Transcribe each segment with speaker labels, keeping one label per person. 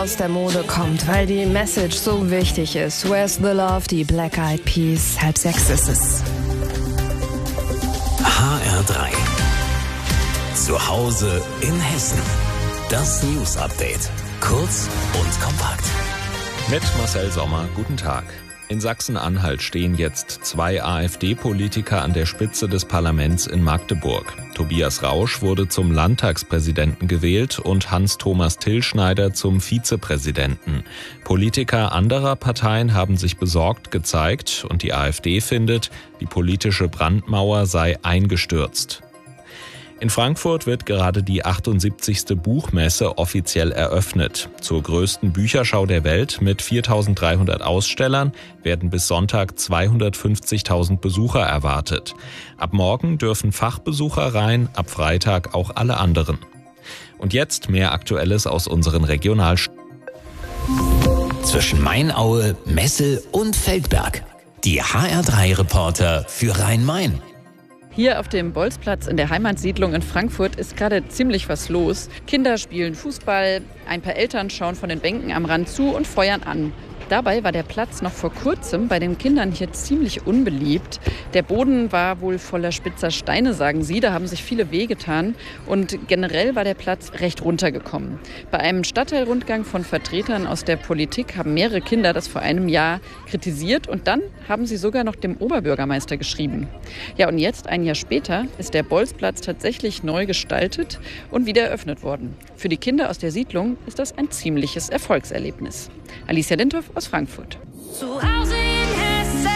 Speaker 1: aus der Mode kommt, weil die Message so wichtig ist. Where's the Love, die Black Eyed Peas, 5:30 ist es.
Speaker 2: HR3. Zu Hause in Hessen. Das News Update. Kurz und kompakt.
Speaker 3: Mit Marcel Sommer, guten Tag. In Sachsen-Anhalt stehen jetzt 2 AfD-Politiker an der Spitze des Parlaments in Magdeburg. Tobias Rausch wurde zum Landtagspräsidenten gewählt und Hans-Thomas Tillschneider zum Vizepräsidenten. Politiker anderer Parteien haben sich besorgt gezeigt und die AfD findet, die politische Brandmauer sei eingestürzt. In Frankfurt wird gerade die 78. Buchmesse offiziell eröffnet. Zur größten Bücherschau der Welt mit 4.300 Ausstellern werden bis Sonntag 250.000 Besucher erwartet. Ab morgen dürfen Fachbesucher rein, ab Freitag auch alle anderen. Und jetzt mehr Aktuelles aus unseren Regionalstädten.
Speaker 2: Zwischen Mainaue, Messel und Feldberg. Die HR3-Reporter für Rhein-Main.
Speaker 4: Hier auf dem Bolzplatz in der Heimatsiedlung in Frankfurt ist gerade ziemlich was los. Kinder spielen Fußball, ein paar Eltern schauen von den Bänken am Rand zu und feuern an. Dabei war der Platz noch vor kurzem bei den Kindern hier ziemlich unbeliebt. Der Boden war wohl voller spitzer Steine, sagen sie. Da haben sich viele wehgetan. Und generell war der Platz recht runtergekommen. Bei einem Stadtteilrundgang von Vertretern aus der Politik haben mehrere Kinder das vor einem Jahr kritisiert. Und dann haben sie sogar noch dem Oberbürgermeister geschrieben. Ja, und jetzt, ein Jahr später, ist der Bolzplatz tatsächlich neu gestaltet und wieder eröffnet worden. Für die Kinder aus der Siedlung ist das ein ziemliches Erfolgserlebnis. Alicia Lindhoff aus Frankfurt.
Speaker 5: Zu Hause in Hessen.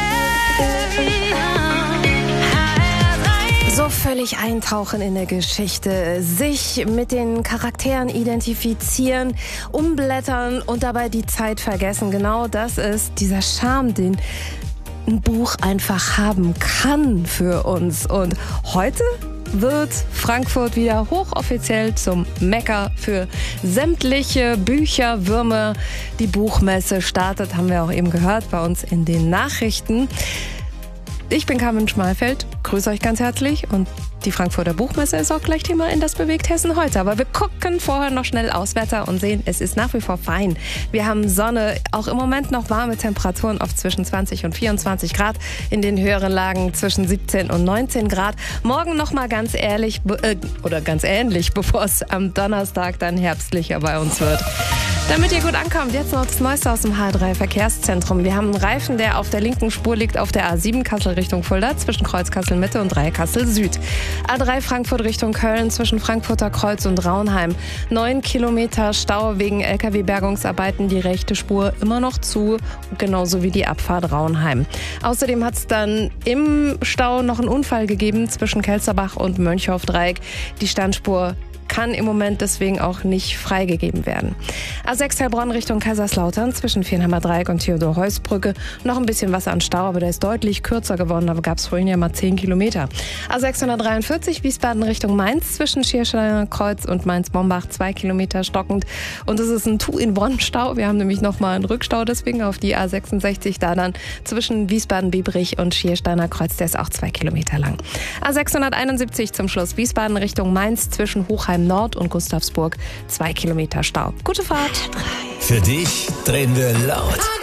Speaker 1: So völlig eintauchen in der Geschichte, sich mit den Charakteren identifizieren, umblättern und dabei die Zeit vergessen. Genau das ist dieser Charme, den ein Buch einfach haben kann für uns. Und heute wird Frankfurt wieder hochoffiziell zum Mekka für sämtliche Bücherwürmer. Die Buchmesse startet, haben wir auch eben gehört, bei uns in den Nachrichten. Ich bin Carmen Schmalfeld, grüße euch ganz herzlich und die Frankfurter Buchmesse ist auch gleich Thema in Das bewegt Hessen heute. Aber wir gucken vorher noch schnell aufs Wetter und sehen, es ist nach wie vor fein. Wir haben Sonne, auch im Moment noch warme Temperaturen, oft zwischen 20 und 24 Grad. In den höheren Lagen zwischen 17 und 19 Grad. Morgen noch mal ganz ähnlich, bevor es am Donnerstag dann herbstlicher bei uns wird. Damit ihr gut ankommt, jetzt noch das Neueste aus dem HR3 Verkehrszentrum. Wir haben einen Reifen, der auf der linken Spur liegt, auf der A7 Kassel Richtung Fulda, zwischen Kreuz Kassel Mitte und 3 Kassel Süd. A3 Frankfurt Richtung Köln, zwischen Frankfurter Kreuz und Raunheim. 9 Kilometer Stau wegen LKW-Bergungsarbeiten, die rechte Spur immer noch zu, genauso wie die Abfahrt Raunheim. Außerdem hat es dann im Stau noch einen Unfall gegeben zwischen Kelsterbach und Mönchhoff-Dreieck. Die Standspur kann im Moment deswegen auch nicht freigegeben werden. A6 Heilbronn Richtung Kaiserslautern zwischen Viernheimer Dreieck und Theodor-Heuss-Brücke. Noch ein bisschen Wasser an Stau, aber der ist deutlich kürzer geworden. Da gab es vorhin ja mal 10 Kilometer. A643 Wiesbaden Richtung Mainz zwischen Schiersteiner Kreuz und Mainz-Mombach 2 Kilometer stockend. Und es ist ein Two-in-One-Stau. Wir haben nämlich nochmal einen Rückstau deswegen auf die A66 da dann zwischen Wiesbaden-Biebrich und Schiersteiner Kreuz. Der ist auch 2 Kilometer lang. A671 zum Schluss Wiesbaden Richtung Mainz zwischen Hochheim Nord und Gustavsburg 2 Kilometer Stau. Gute Fahrt.
Speaker 2: Für dich drehen wir laut.